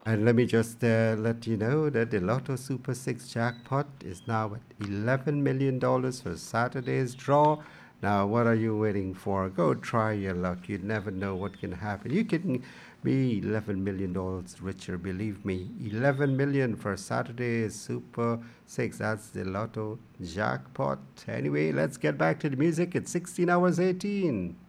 And let me just let you know that the Lotto Super 6 jackpot is now at $11 million for Saturday's draw. Now, what are you waiting for? Go try your luck. You never know what can happen. You can be $11 million richer, believe me. 11 million for Saturday's Super 6. That's the Lotto jackpot. Anyway, let's get back to the music. It's 16 hours 18.